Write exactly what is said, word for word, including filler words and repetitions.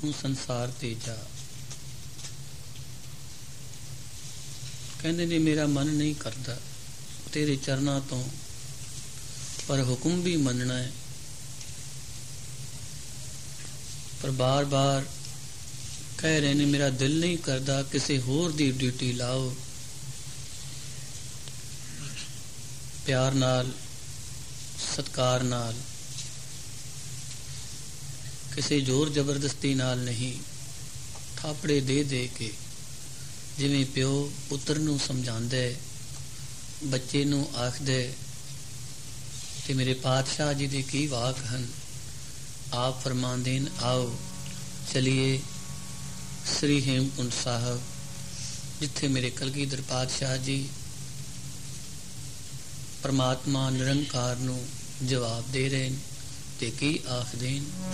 ਤੂੰ ਸੰਸਾਰ ਤੇ ਜਾ। ਕਹਿੰਦੇ ਨੇ ਮੇਰਾ ਮਨ ਨਹੀਂ ਕਰਦਾ ਤੇਰੇ ਚਰਨਾਂ ਤੋਂ, ਪਰ ਹੁਕਮ ਵੀ ਮੰਨਣਾ ਹੈ। ਪਰ ਬਾਰ ਬਾਰ ਕਹਿ ਰਹੇ ਨੇ ਮੇਰਾ ਦਿਲ ਨਹੀਂ ਕਰਦਾ ਕਿਸੇ ਹੋਰ ਦੀ ਡਿਊਟੀ ਲਾਓ। ਪਿਆਰ ਨਾਲ, ਸਤਿਕਾਰ ਨਾਲ, ਕਿਸੇ ਜ਼ੋਰ ਜ਼ਬਰਦਸਤੀ ਨਾਲ ਨਹੀਂ, ਥਾਪੜੇ ਦੇ ਦੇ ਕੇ, ਜਿਵੇਂ ਪਿਓ ਪੁੱਤਰ ਨੂੰ ਸਮਝਾਉਂਦਾ, ਬੱਚੇ ਨੂੰ ਆਖਦਾ। ਤੇ ਮੇਰੇ ਪਾਤਸ਼ਾਹ ਜੀ ਦੇ ਕੀ ਵਾਕ ਹਨ। ਆਪ ਫਰਮਾਉਂਦੇ ਨੇ, ਆਓ ਚਲੀਏ ਸ੍ਰੀ ਹੇਮਕੁੰਟ ਸਾਹਿਬ, ਜਿੱਥੇ ਮੇਰੇ ਕਲਗੀਧਰ ਪਾਤਸ਼ਾਹ ਜੀ ਪਰਮਾਤਮਾ ਨਿਰੰਕਾਰ ਨੂੰ ਜਵਾਬ ਦੇ ਰਹੇ ਨੇ ਤੇ ਕੀ ਆਖਦੇ ਨੇ।